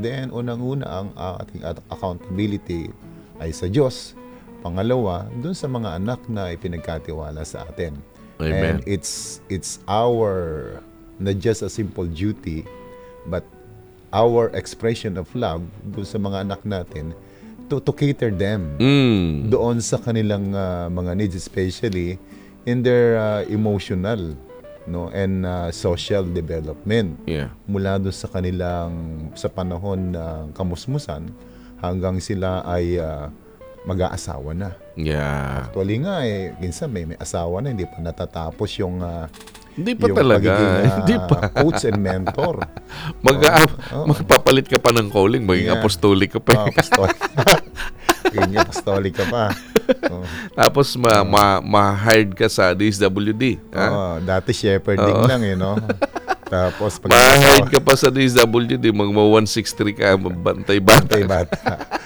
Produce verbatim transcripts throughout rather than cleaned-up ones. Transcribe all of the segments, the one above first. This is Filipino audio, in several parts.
then unang-una ang uh, ating accountability ay sa Diyos. Pangalawa, dun sa mga anak na ipinagkatiwala sa atin. Amen. And it's it's our not just a simple duty, but our expression of love dun sa mga anak natin to, to cater them Mm. doon sa kanilang uh, mga needs, especially in their uh, emotional no and uh, social development. Yeah. Mula doon sa kanilang sa panahon ng kamusmusan hanggang sila ay uh, mag-aasawa na. Yeah. Actually nga eh, minsan may, may asawa na, hindi pa natatapos yung uh, Hindi pa yung talaga. pagiging, uh, Hindi pa. coach and mentor. Mag Oo. magpapalit ka pa ng calling, maging Yeah. apostolic ka pa. Oh, apostolic. Ganyan, apostolic ka pa. Oh. Tapos ma, ma, ma-hired ka sa D S W D. Ha? Oh, dati shepherding Oo. lang, you know. Tapos pag Ma-hired ka pa sa D S W D, mag one sixty-three ka, bantay-bantay. Bantay bata.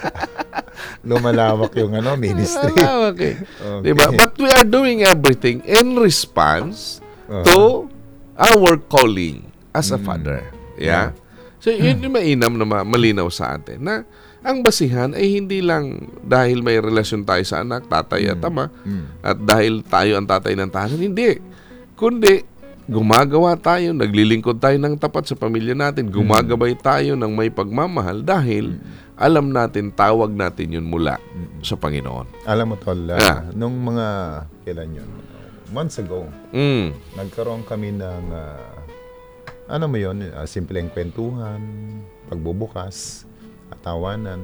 Lumalawak yung ano, ministry. Malawak eh. Okay. Diba? But we are doing everything in response Uh-huh. to our calling as a father. Yeah? So, yun yung mainam na ma- malinaw sa atin na ang basihan ay hindi lang dahil may relasyon tayo sa anak, tatay at ama, at dahil tayo ang tatay ng tahanan. Hindi. Kundi, gumagawa tayo, naglilingkod tayo ng tapat sa pamilya natin, gumagabay tayo ng may pagmamahal dahil alam natin, tawag natin yun mula sa Panginoon. Alam mo, Tol, uh, Yeah. nung mga, kailan yun? Months ago, Mm. nagkaroon kami ng, uh, ano mo yun, uh, simpleng kwentuhan, pagbubukas, tawanan.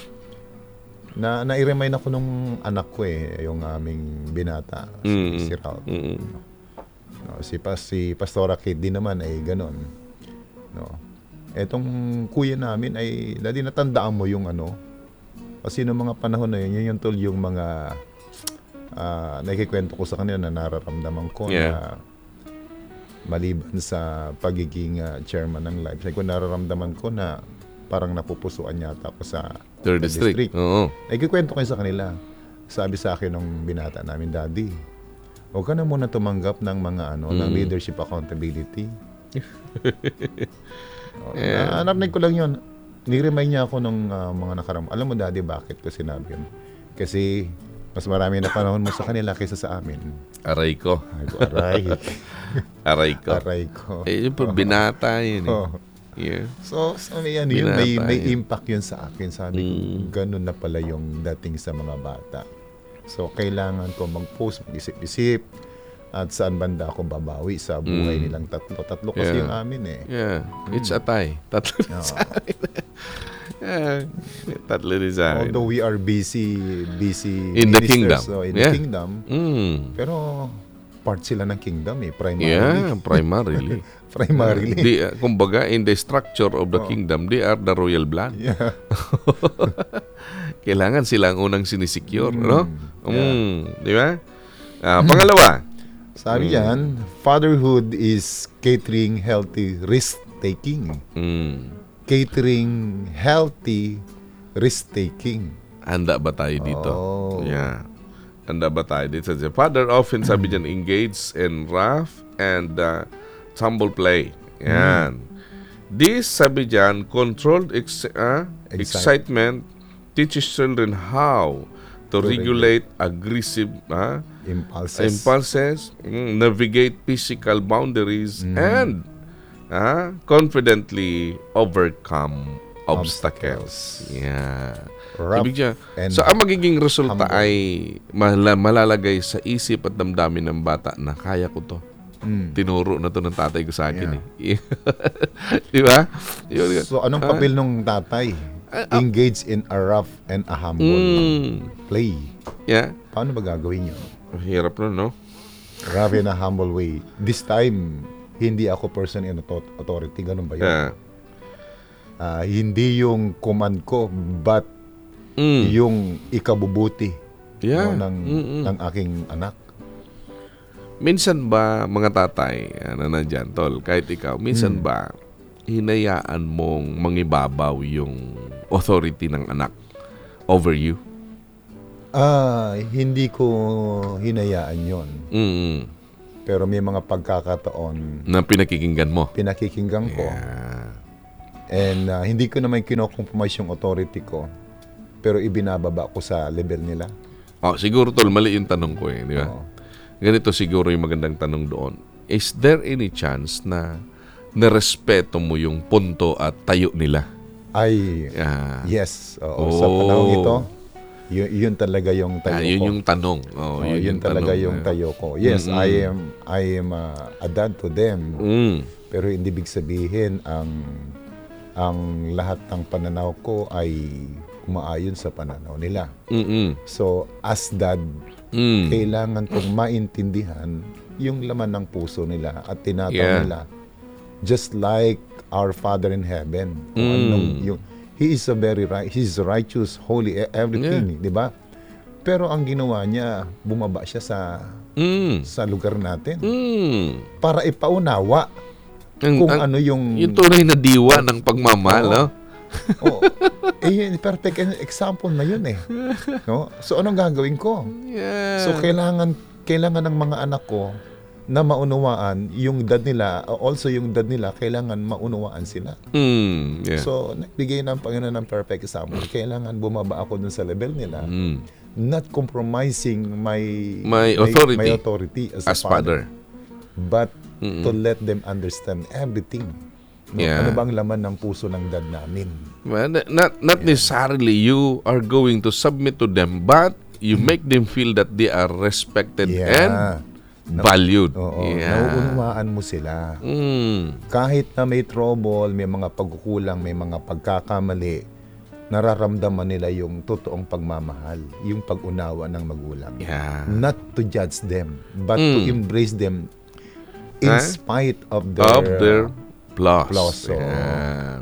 Na, na-remind ako nung anak ko eh, yung aming binata, Mm. si, si Ralph. Mm. No, si, pas, si Pastora Kate din naman ay ganon. No. Etong kuya namin ay, dati natandaan mo yung ano, kasi noong mga panahon na yun, yun yung tol yung mga uh, nakikwento ko sa kanila na nararamdaman ko Yeah. na maliban sa pagiging uh, chairman ng live, sabi ko nararamdaman ko na parang napupusuan yata ako sa Third sa district. Oo. Nakikwento ko sa kanila. Sabi sa akin ng binata namin, Daddy, huwag ka na muna tumanggap ng mga ano, ng Mm. leadership accountability. Oh, Yeah. na, narinig ko lang yun. Ni-remind niya ako ng uh, mga nakaram. Alam mo, Daddy, bakit ko sinabi yun? Kasi mas marami na panahon mo sa kanila kaysa sa amin. Aray ko. Ay, ko, aray. Aray ko. Aray ko. Eh, yun po, binata yun eh. Oh. Yeah. So, so may, ano yun, may, Binata may yun. impact yun sa akin. Sabi ko, Mm. ganun na pala yung dating sa mga bata. So, kailangan ko mag-post, mag-isip-isip, at saan banda ako babawi sa buhay Mm. nilang tatlo. Tatlo kasi Yeah. yung amin eh. Yeah. It's a tie. Tatlo din Oo. sa akin. Yeah. Tatlo din sa akin. Although we are busy, busy In the ministers, kingdom. so in Yeah. the kingdom, Mm. pero part sila ng kingdom eh, primarily. Yeah, primarily. primarily. Di, uh, kumbaga, in the structure of the Oh. kingdom, they are the royal blood. Yeah. Kailangan sila ang unang sinisecure, no? Mm, Mm, di ba? Ah, pangalawa, Sabi Mm. yan, fatherhood is catering healthy risk-taking. mm, Catering healthy risk-taking. handa ba tayo dito? Oh. Yeah. Handa ba tayo dito? The father often, sabi dyan, engaged in rough and uh, tumble play. Yan. This, sabi dyan, controlled ex- uh, Excite- excitement teaches children how to To regulate aggressive uh, Impulses. impulses, mm, navigate physical boundaries, and uh, confidently overcome obstacles. Yeah. Rough Ibig niya, and so ang magiging resulta humble. ay mala- malalagay sa isip at damdamin ng bata na kaya ko to. Mm. Tinuro na to ng tatay ko sa akin eh. Di ba? Yun nga. So, anong Ah. papel nung tatay? Ah, ah. Engage in a rough and a humble Mm. play. Yeah. Paano ba gagawin yun? Hirap na, no? Rough and a humble way. This time, hindi ako person in auto- authority. Ganun ba yun? Yeah. Ah, hindi yung command ko, but Mm. yung ikabubuti Yeah. no, ng, Mm-mm. ng aking anak. Minsan ba, mga tatay, ano na dyan, tol, kahit ikaw, minsan ba, hinayaan mong mangibabaw yung authority ng anak over you? Ah, hindi ko hinayaan yon. Mm. Pero may mga pagkakataon, Na pinakikinggan mo? pinakikinggan ko. Yeah. And uh, hindi ko naman kinokompromise yung authority ko, pero ibinababa ko sa level nila. Oh, siguro tol, mali yung tanong ko eh, di ba? Oo. Ganito siguro yung magandang tanong doon. Is there any chance na narespeto mo yung punto at tayo nila? Ay, Ah, yes. Oo, Oh. Sa panahon ito, yun, yun talaga yung tayo ah, yun ko. yung tanong. Oh, Oh, yun, yun yung talaga tanong. yung tayo ko. Yes, Mm-mm. I am I am uh, a dad to them. Mm. Pero hindi big sabihin ang ang lahat ng pananaw ko ay umaayon sa pananaw nila. Mm-mm. So, as dad, Mm. kailangan kong maintindihan yung laman ng puso nila at tinataw Yeah. nila. Just like our Father in Heaven. Kung Mm. anong, yung, he is a very right, he's righteous, holy, e- everything, di ba? Pero ang ginawa niya, bumaba siya sa Mm. sa lugar natin Mm. para ipaunawa Ang, kung ang- ano yung yung tunay na diwa ng pagmamahal, Oo. no? oh, eh yun, perfect example na yun eh. No? So anong gagawin ko? Yeah. So kailangan kailangan ng mga anak ko na maunawaan yung dad nila, also yung dad nila kailangan maunawaan sila. Mm. Yeah. So nagbigay ng Panginoon ng perfect example. Kailangan bumaba ako dun sa level nila, Mm. not compromising my My authority. my authority as, As a father, father. but Mm-mm. to let them understand everything. No? Yeah. Ano bang laman ng puso ng dad namin? Well, not not necessarily you are going to submit to them, but you make them feel that they are respected and No. valued. Oo, Yeah. nauunawaan mo sila. Mm. Kahit na may trouble, may mga pagkukulang, may mga pagkakamali, nararamdaman nila yung totoong pagmamahal, yung pag-unawa ng magulang. Yeah. Not to judge them, but to Mm. embrace them in Huh? spite of their, Of their flaws. flaws, oo. Yeah.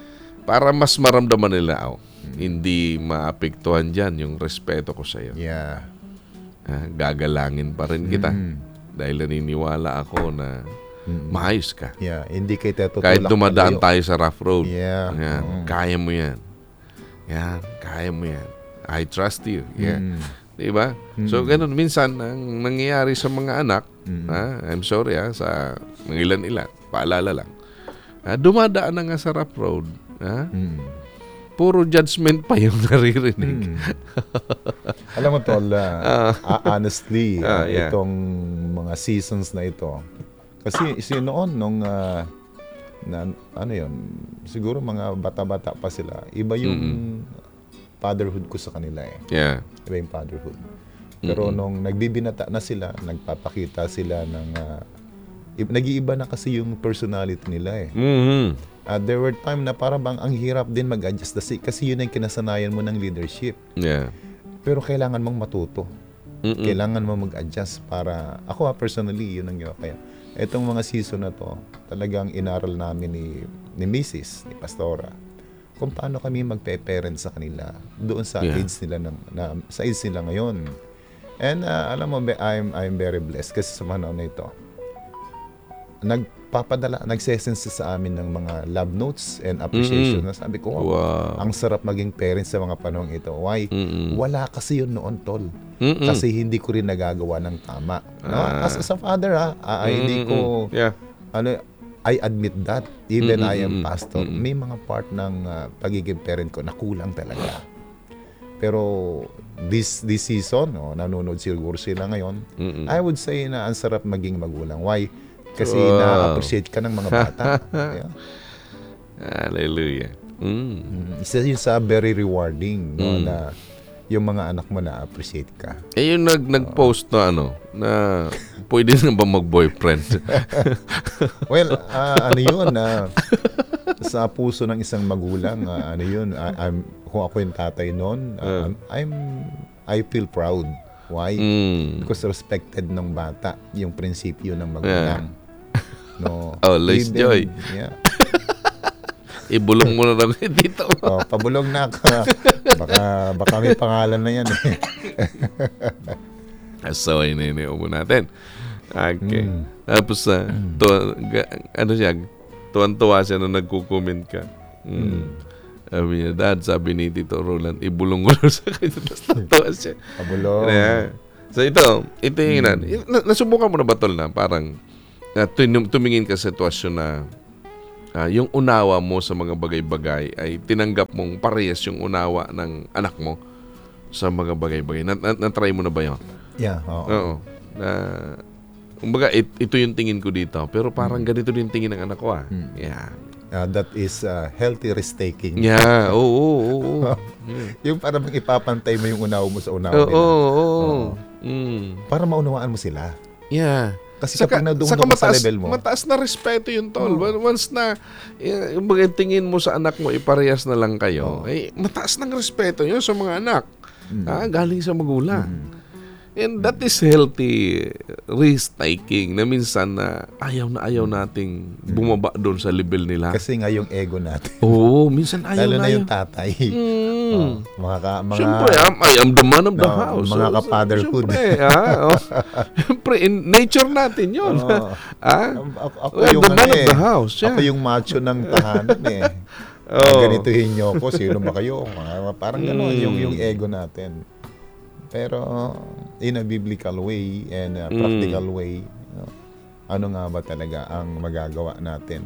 Para mas maramdaman nila, oh, hindi maapektuhan dyan yung respeto ko sa iyo. yeah. Ah, gagalangin pa rin kita. Mm. Dahil naniniwala ako na maayos ka. Yeah, hindi kay tetutulak Kahit dumadaan palayo. tayo sa rough road. Yeah. Yan, Mm. kaya mo yan. Yan, kaya mo yan. I trust you. Yan. Mm. Diba? So, ganun. Minsan, ang nangyayari sa mga anak, Mm. ah, I'm sorry ah, sa mga ilan-ilan, paalala lang, ah, dumadaan na nga sa rough road, ah, Mm. puro judgment pa yung naririnig. Mm. Alam mo tol, ah, ah, honestly, Ah, ah, yeah. itong mga seasons na ito, kasi si noon nung ah, na, ano yun, siguro mga bata-bata pa sila, iba yung fatherhood ko sa kanila eh. Yeah. Iba yung fatherhood. Pero nung nagbibinata na sila, nagpapakita sila ng ah, i- nag-iiba na kasi yung personality nila eh. Mhm. Uh, there were time na para bang ang hirap din mag-adjust kasi, kasi yun ang kinasanayan mo ng leadership. Yeah. Pero kailangan mong matuto. Mm-mm. Kailangan mo mag-adjust para, ako ha, personally, yun ang ginawa. Kaya, etong mga season na to, talagang inaral namin ni, ni Missus, ni Pastora, kung paano kami magpe-parent sa kanila doon sa Yeah. age nila ng, na, sa age nila ngayon. And uh, alam mo, be- I'm, I'm very blessed kasi sa panahon na ito, nagpapadala, nagsesense sa amin ng mga love notes and appreciation. Na sabi ko, wow, Wow. ang sarap maging parents sa mga panahon ito. Why? Mm-mm. Wala kasi yun noon, tol. Mm-mm. Kasi hindi ko rin nagagawa ng tama. No? Ah. As, as a father, ha, ah, ay, hindi ko, Mm-mm. Yeah. ano, I admit that. Even I am Mm-mm. pastor, Mm-mm. may mga part ng ah, pagiging parent ko na kulang talaga. Pero this this season, no, nanonood siguro sila ngayon, Mm-mm. I would say na ang sarap maging magulang. Why? Kasi Wow. na-appreciate ka ng mga bata. Yeah. Hallelujah. Mm. Mm, Isa yun sa very rewarding, no, Mm. na yung mga anak mo na-appreciate ka. Eh, yung nag, nag-post na ano, na pwede na ba mag-boyfriend? Well, ah, ano yun, ah, sa puso ng isang magulang, ah, ano yun, ah, I'm, kung ako yung tatay noon, ah, I'm, I feel proud. Why? Mm. Because respected ng bata yung prinsipyo ng magulang. No. Oh, Lois Even- Joy. Yeah. Ibulong mo na lang dito. Oh, pabulong na ka. Baka, baka may pangalan na yan eh. So, ininiyo mo natin. Okay. Mm. Tapos, uh, tu- ga- ano siya, tuwan-tuwa siya na nagko-comment ka. Mm. Sabi niya, Dad, sabi ni Tito Roland, ibulong mo na sa kanya. Tapos natuwa siya. Pabulong. Yeah. So, ito, ito yung mm. na, nasubukan mo na ba tol na parang uh, tum- tumingin ka sa sitwasyon na ah, yung unawa mo sa mga bagay-bagay ay tinanggap mong parehas yung unawa ng anak mo sa mga bagay-bagay. Na, na, na-try mo na ba yun? Yeah, oo. Oo. Na, kumbaga, it, ito yung tingin ko dito. Pero parang ganito din tingin ng anak ko ah. Yeah. Uh, that is uh, healthy risk-taking. Yeah. Oo, oo, oo. Yung parang ipapantay mo yung unawa mo sa unawa Oo, nila. oo, oo. Mm. Para maunawaan mo sila. Yeah. Kasi Saka, kapag nadoon saka ka sa mataas, level mo, mataas na respeto yun, tol. Once na eh, yung mga tingin mo sa anak mo, iparehas na lang kayo, eh, mataas ng respeto yun sa mga anak. Ah, galing sa magulang. And that is healthy risk-taking na minsan na ayaw na ayaw nating bumaba doon sa level nila. kasi nga yung ego natin. Oo, minsan ayaw Lalo na na ayaw. yung tatay. Mm. Oh, mga ka, mga Siyempre, I'm, I am the man of the Oo, house. mga So, ka-fatherhood. Siyempre, ah, oh. Siyempre, in nature natin yun. Oo. ah? ako, ako We are yung the man ano of eh, the house. Yeah. Ako yung macho ng tahanan eh. Oo. Ganituhin nyo ako, sino ba kayo? Mga- Parang gano'n Mm. yung, yung ego natin. Pero in a biblical way and a practical way, no, ano nga ba talaga ang magagawa natin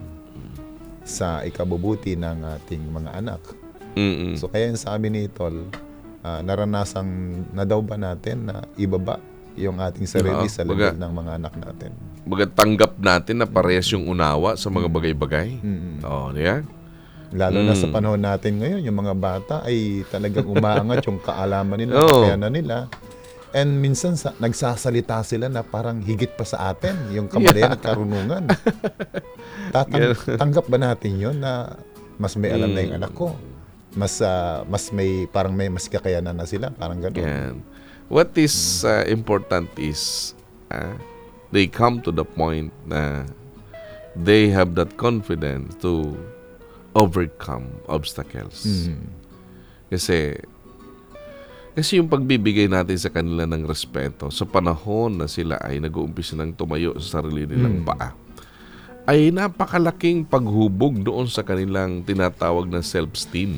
sa ikabubuti ng ating mga anak? Mm-mm. So kaya yung sabi ni Tol, ah, naranasang na daw ba natin na ibaba yung ating sarili Oo, sa baga- level ng mga anak natin? Baga tanggap natin na parehas yung unawa sa mga bagay-bagay. Mm-mm. Oo, yeah? Lalo na sa Mm. panahon natin ngayon, yung mga bata ay talagang umaangat yung kaalaman nila, Oo. kakayanan nila. And minsan sa, nagsasalita sila na parang higit pa sa atin, yung kamalayan at karunungan. Tatang, tanggap ba natin yon na mas may alam na yung anak ko? Mas ah, mas may parang may mas kakayanan na sila, parang gano'n. Yan. What is uh, important is uh, they come to the point na they have that confidence to overcome obstacles. Mm. Kasi kasi yung pagbibigay natin sa kanila ng respeto sa panahon na sila ay nag-uumpisa ng tumayo sa sarili nilang Mm. paa ay napakalaking paghubog doon sa kanilang tinatawag na self-esteem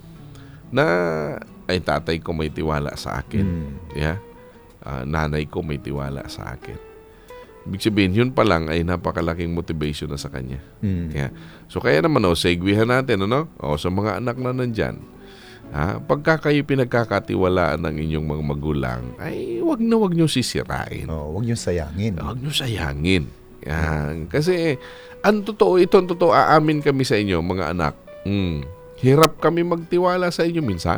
na ay tatay ko may tiwala sa akin. Mm. Yeah? Ah, nanay ko may tiwala sa akin. Ibig sabihin, yun pa lang ay napakalaking motivation na sa kanya. Mm. Yeah. So kaya naman, oh, segwihan natin, ano? O, sa mga anak na nandyan, ha, pagka kayo pinagkakatiwalaan ng inyong mga magulang, ay wag na wag nyo sisirain. Oh, huwag niyo sayangin. Huwag nyo sayangin. Yan. Kasi, ang totoo, ito ang totoo, aamin kami sa inyo, mga anak. Mm, hirap kami magtiwala sa inyo minsan.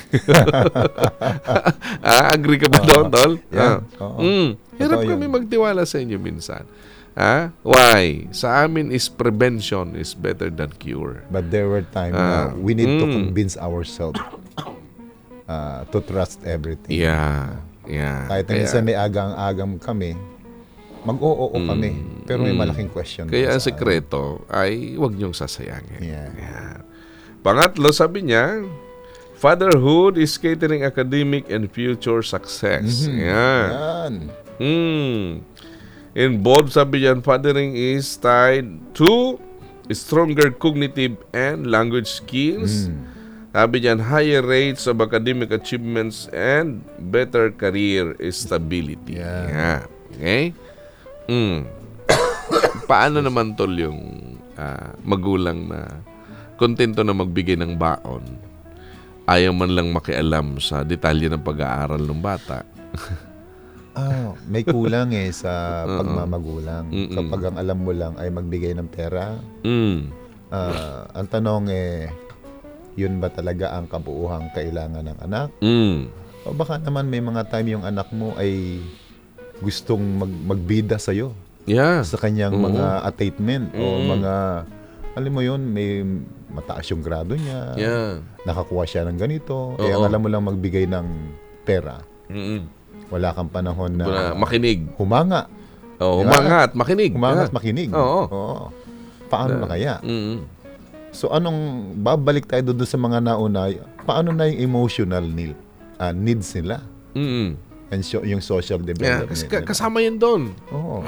ah, agree ka ba Oo. doon, Tol? Yan. Ah. Oo. Mm, hirap Totoo kami yun. magtiwala sa inyo minsan. Ha? Why? Sa amin is prevention is better than cure. But there were times Ah, na we need to mm. convince ourselves uh, to trust everything. Yeah. Yeah. Kahit na Kaya- minsan may agang-agam kami, mag-oo kami, pero may mm. malaking question. Kaya doon ang sa sekreto ay huwag niyong sasayangin. Yeah. Yan. Pangatlo, sabi niya, fatherhood is catering academic and future success. Mhm. Yan. Yan. Mm. Involved, sabi niyan, fathering is tied to stronger cognitive and language skills. Mm. Sabi niyan, higher rates of academic achievements and better career stability. Yeah. Yeah. Okay? Mm. Paano naman, Tol, yung ah, magulang na kontento na magbigay ng baon, ayaw man lang makialam sa detalye ng pag-aaral ng bata? Ah, may kulang eh sa Oo. pagmamagulang. Mm-mm. Kapag ang alam mo lang ay magbigay ng pera, Mm. ah, ang tanong eh, yun ba talaga ang kabuuhang kailangan ng anak? Mm. O baka naman may mga time yung anak mo ay gustong mag magbida sa'yo Yeah. sa kanyang Oo. mga attainment o Mm. mga, alam mo yun, may mataas yung grado niya, Yeah. nakakuha siya ng ganito, eh Oo. ang alam mo lang magbigay ng pera. Mm. Wala kang panahon na Na makinig. humanga. Oh, Di ba? humanga at makinig. Humanga Yeah. at makinig. Oo. Paano na kaya? Mm. So anong, babalik tayo doon sa mga nauna, paano na yung emotional need, ah, needs nila? Mm. And so, yung social Yeah. development Kas- ka- nila. kasama yun doon. Oo.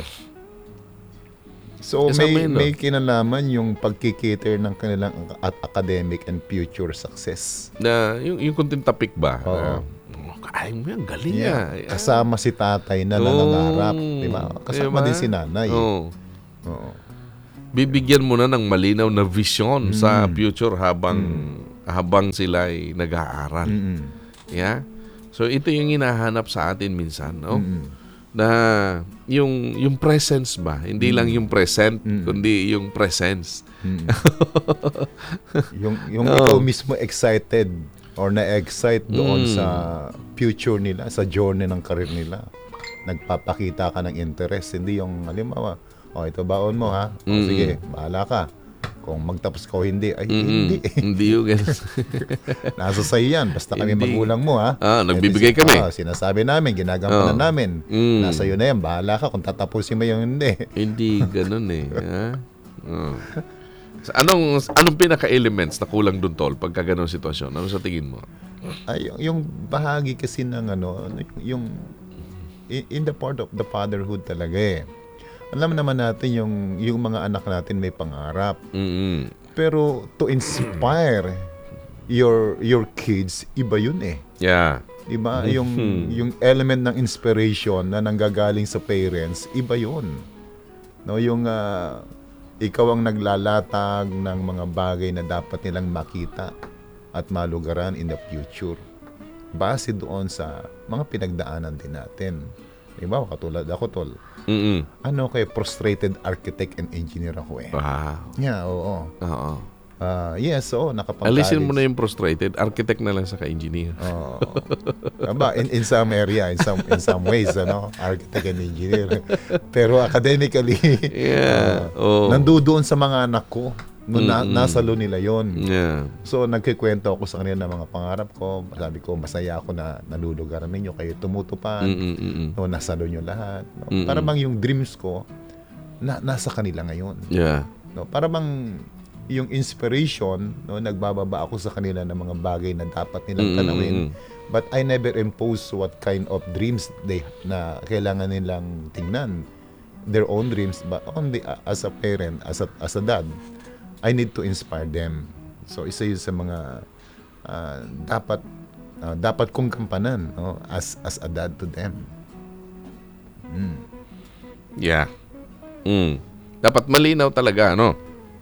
So Kasama may yun, no? may kinalaman yung pagkikater ng kanilang at academic and future success. Na yung, yung content topic ba? Oo. Uh, ay mo yan, galing Yeah. yeah. Kasama si tatay na Oo. nangangarap, di ba? Kasama Diba? din si nanay. Oo. Oo. bibigyan mo na ng malinaw na vision sa Mm. future habang habang sila ay nag-aaral. Mm-mm. Yeah? So ito yung hinahanap sa atin minsan, no? Mm-mm. Na yung yung presence ba, hindi lang yung present, Mm. kundi yung presence. Mm. yung yung Oo. ikaw mismo excited or na-excite doon Mm. sa future nila, sa journey ng career nila. Nagpapakita ka ng interest, hindi yung halimbawa, oh ito baon mo ha, o Mm. sige, bahala ka. Kung magtapos ka o hindi, ay Mm-mm. hindi. Hindi yung ganun. Nasa sa'yo yan, basta kami Hindi. magulang mo ha. Ah, Eh, nagbibigay di- kami. ah, sinasabi namin, ginagampanan Oo. namin. Mm. Nasa iyo na yan, bahala ka kung tatapusin mo yung hindi. Hindi ganun eh. Ha? Oh. So, anong anong pinaka-elements na kulang dun, tol, pagka ganung sitwasyon? Ano sa tingin mo? Ay, yung- yung bahagi kasi ng ano, ano, yung in, in the part of the fatherhood talaga eh. Alam naman natin yung yung mga anak natin may pangarap. Mm-mm. Pero to inspire your your kids, iba yun eh. Yeah. Iba yung yung element ng inspiration na nanggagaling sa parents, iba yun. No, yung ah, ikaw ang naglalatag ng mga bagay na dapat nilang makita at malugaran in the future. Base doon sa mga pinagdaanan din natin. Diba, katulad ako, tol. Mm-mm. Ano kay frustrated architect and engineer ako eh. Wow. Yeah, oo. Oo. Ah, yes, oo, nakapag Alisin mo na yung frustrated. Architect na lang sa ka-engineer. Oo. Aba, in, in some area, in some in some ways, ano, architect and engineer. Pero academically, Yeah. Oh. nandoon sa mga anak ko. No, na, Mm-mm. nasalo nila yon. Yeah. So, nagkikwento ako sa kanila ng mga pangarap ko. Sabi ko, masaya ako na nalulugaran ninyo. Kayo tumutupad. Mm-mm-mm. No, nasalo nyo lahat. No? Mm-mm. Para bang yung dreams ko, na, nasa kanila ngayon. Yeah. No, para bang yung inspiration, no, nagbababa ako sa kanila ng mga bagay na dapat nilang tanawin. Mm-mm-mm. But I never impose what kind of dreams they na kailangan nilang tingnan. Their own dreams, but only uh, as a parent, as a, as a dad, I need to inspire them. So isa yun sa mga uh, dapat uh, dapat kong kampanan, no, as as a dad to them. Mm. Yeah. Mm. Dapat malinaw talaga, no?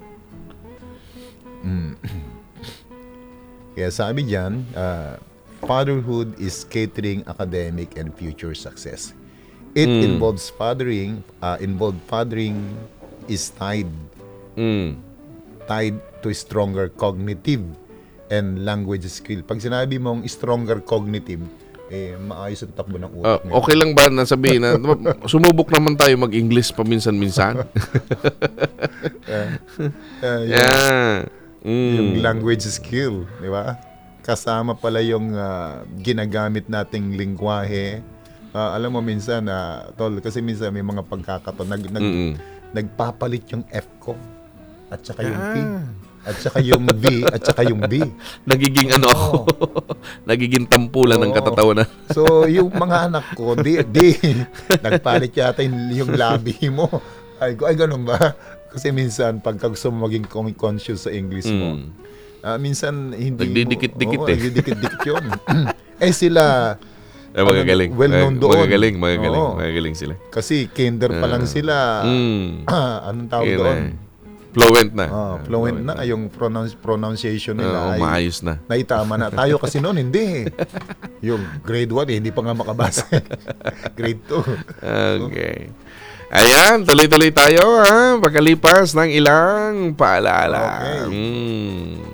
Kaya sabi diyan, uh, fatherhood is catering academic and future success. It Mm. involves fathering, uh, involved fathering is tied Mm. tied to stronger cognitive and language skill. Pag sinabi mong stronger cognitive, eh maayos ang takbo ng Ah, utak niya. okay lang ba na sabihin na sumubok naman tayo mag-English paminsan-minsan? Uh, yung, Yeah. yung Mm. language skill, di ba? Kasama pala yung ah, ginagamit nating lingwahe. Ah, alam mo minsan na tol, kasi minsan may mga pagkakataon nag, nag, Mm-mm. nagpapalit yung F ko at saka yung P Ah. at saka yung V at saka yung B. Nagiging ano ako. Nagiging tampulan ng Oo. katatawanan. So, yung mga anak ko, di, di, nagpalit yata yung, yung labi mo. Ay, ay, ganun ba? Kasi minsan, pagka gusto mo maging con- conscious sa English mo, Mm. ah, minsan, hindi Nagdidikit-dikit mo, eh. Nagdidikit-dikit yun. eh sila, Eh, magagaling. well-known Mag- doon. Magagaling, magagaling. Oo. Magagaling sila. kasi kinder pa lang sila, Mm. ah, anong tawag Yun doon? eh. Fluent na. Ah, fluent na, yung pronounce, pronunciation Oo, nila ay maayos na. naitama na. Tayo kasi noon, hindi. Yung grade one, eh, hindi pa nga makabasa. grade two. Okay. Ayan, tuloy-tuloy tayo ha. Pagkalipas ng ilang paalala. Okay. Mm.